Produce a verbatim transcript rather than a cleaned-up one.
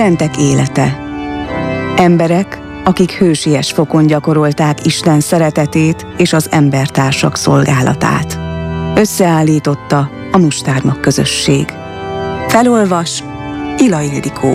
Szentek élete. Emberek, akik hősies fokon gyakorolták Isten szeretetét és az embertársak szolgálatát. Összeállította a Mustármag közösség. Felolvas Ila Ildikó.